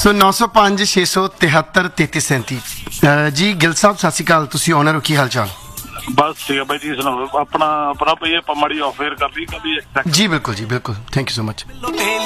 ਸੋ 905 673 3337 ਜੀ ਗਿੱਲ ਸਾਹਿਬ ਸਤਿ ਸ਼੍ਰੀ ਅਕਾਲ, ਤੁਸੀਂ ਓਨਰ ਹੋ, ਕੀ ਹਾਲ ਚਾਲ? ਬਸ ਠੀਕ ਹੈ ਬਾਈ ਜੀ, ਸੁਣਾਓ ਆਪਣਾ ਆਪਣਾ। ਭਈ ਆਪਾਂ ਮਾੜੀ ਆਫੇਅਰ ਕਰ ਲਈ ਕਦੀ। ਜੀ ਬਿਲਕੁਲ ਜੀ ਬਿਲकुल, थैंक यू सो मच।